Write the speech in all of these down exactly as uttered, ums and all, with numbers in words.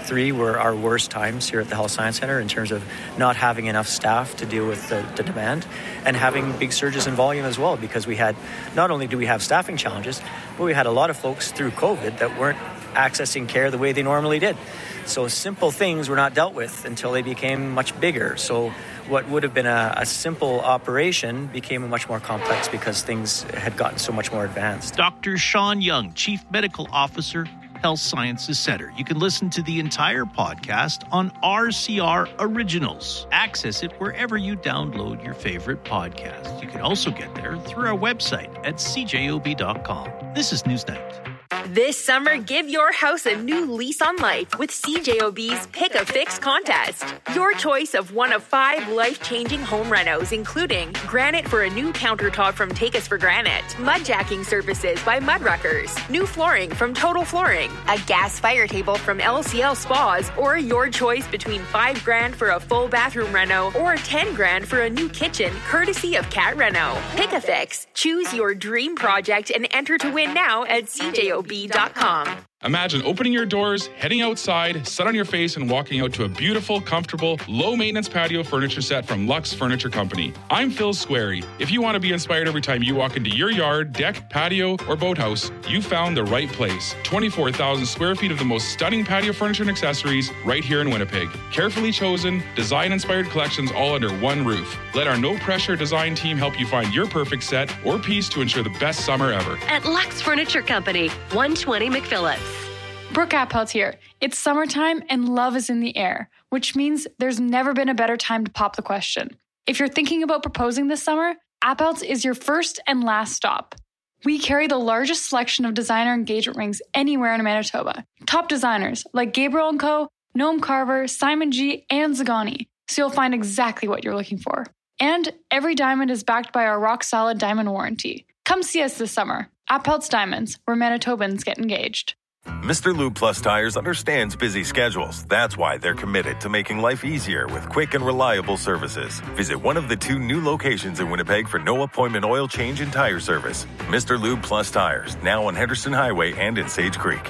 three were our worst times here at the Health Science Centre in terms of not having enough staff to deal with the, the demand and having big surges in volume as well, because we had, not only do we have staffing challenges, but we had a lot of folks through COVID that weren't accessing care the way they normally did. So simple things were not dealt with until they became much bigger. So what would have been a, a simple operation became much more complex because things had gotten so much more advanced. Doctor Sean Young, Chief Medical Officer, Health Sciences Centre. You can listen to the entire podcast on R C R Originals. Access it wherever you download your favorite podcasts. You can also get there through our website at c j o b dot com. This is Newsnight. This summer, give your house a new lease on life with C J O B's Pick a Fix contest. Your choice of one of five life-changing home renos, including granite for a new countertop from Take Us for Granite, mud jacking services by Mudruckers, new flooring from Total Flooring, a gas fire table from L C L Spas, or your choice between five grand for a full bathroom reno or ten grand for a new kitchen, courtesy of Cat Reno. Pick a Fix. Choose your dream project and enter to win now at c j o b dot com. Imagine opening your doors, heading outside, set on your face, and walking out to a beautiful, comfortable, low-maintenance patio furniture set from Lux Furniture Company. I'm Phil Squarey. If you want to be inspired every time you walk into your yard, deck, patio, or boathouse, you found the right place. twenty-four thousand square feet of the most stunning patio furniture and accessories right here in Winnipeg. Carefully chosen, design-inspired collections all under one roof. Let our no-pressure design team help you find your perfect set or piece to ensure the best summer ever. At Lux Furniture Company, one twenty McPhillips. Brooke Appelt here. It's summertime and love is in the air, which means there's never been a better time to pop the question. If you're thinking about proposing this summer, Appelt's is your first and last stop. We carry the largest selection of designer engagement rings anywhere in Manitoba. Top designers like Gabriel and Co., Noam Carver, Simon G., and Zagani, so you'll find exactly what you're looking for. And every diamond is backed by our rock-solid diamond warranty. Come see us this summer. Appelt's Diamonds, where Manitobans get engaged. Mister Lube Plus Tires understands busy schedules. That's why they're committed to making life easier with quick and reliable services. Visit one of the two new locations in Winnipeg for no appointment oil change and tire service. Mister Lube Plus Tires, now on Henderson Highway and in Sage Creek.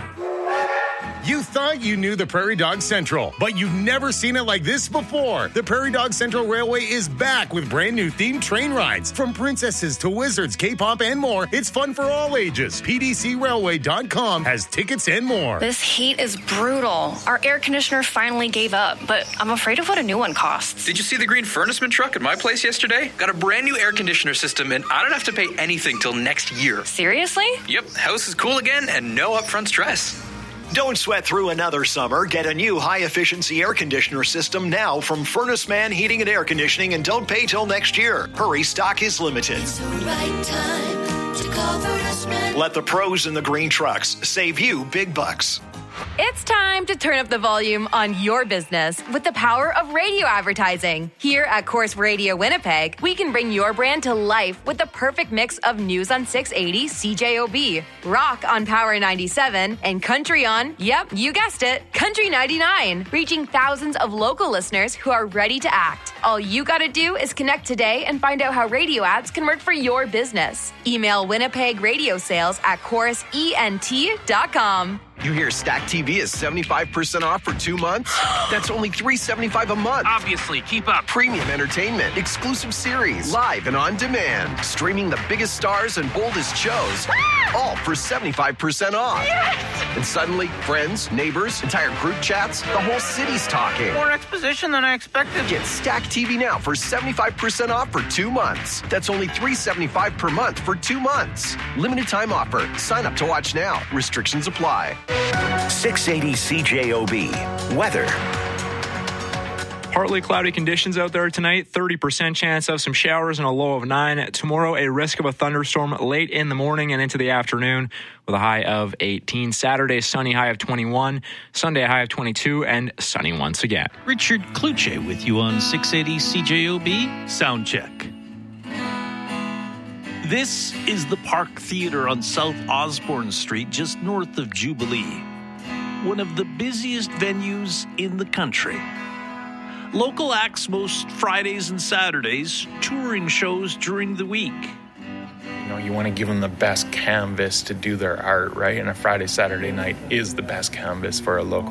You thought you knew the Prairie Dog Central, but you've never seen it like this before. The Prairie Dog Central Railway is back with brand new themed train rides. From princesses to wizards, K-pop, and more, it's fun for all ages. P D C railway dot com has tickets and more. This heat is brutal. Our air conditioner finally gave up, but I'm afraid of what a new one costs. Did you see the green furnaceman truck at my place yesterday? Got a brand new air conditioner system, and I don't have to pay anything till next year. Seriously? Yep, house is cool again and no upfront stress. Don't sweat through another summer. Get a new high-efficiency air conditioner system now from Furnace Man Heating and Air Conditioning, and don't pay till next year. Hurry, stock is limited. It's the right time to call Furnace Man. Let the pros in the green trucks save you big bucks. It's time to turn up the volume on your business with the power of radio advertising. Here at Corus Radio Winnipeg, we can bring your brand to life with the perfect mix of news on six eighty C J O B, rock on Power ninety-seven, and country on, yep, you guessed it, Country ninety-nine, reaching thousands of local listeners who are ready to act. All you gotta do is connect today and find out how radio ads can work for your business. Email Winnipeg Radio Sales at corus ent dot com. You hear Stack T V is seventy-five percent off for two months? That's only three dollars and seventy-five cents a month. Obviously, keep up. Premium entertainment, exclusive series, live and on demand. Streaming the biggest stars and boldest shows, all for seventy-five percent off. Yes! And suddenly, friends, neighbors, entire group chats, the whole city's talking. More exposition than I expected. Get Stack T V now for seventy-five percent off for two months. That's only three dollars and seventy-five cents per month for two months. Limited time offer. Sign up to watch now. Restrictions apply. six eighty C J O B. Weather. Partly cloudy conditions out there tonight. thirty percent chance of some showers and a low of nine. Tomorrow, a risk of a thunderstorm late in the morning and into the afternoon with a high of eighteen. Saturday, sunny, high of twenty-one. Sunday, a high of twenty-two, and sunny once again. Richard Kluche with you on six eighty C J O B Sound Check. This is the Park Theatre on South Osborne Street, just north of Jubilee. One of the busiest venues in the country. Local acts most Fridays and Saturdays, touring shows during the week. You know, you want to give them the best canvas to do their art, right? And a Friday, Saturday night is the best canvas for a local